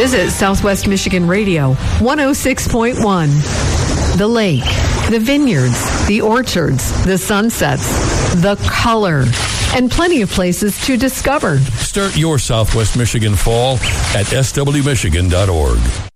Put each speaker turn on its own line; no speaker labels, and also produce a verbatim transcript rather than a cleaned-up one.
Visit Southwest Michigan Radio, one oh six point one. The lake, the vineyards, the orchards, the sunsets, the color, and plenty of places to discover.
Start your Southwest Michigan fall at s w michigan dot org.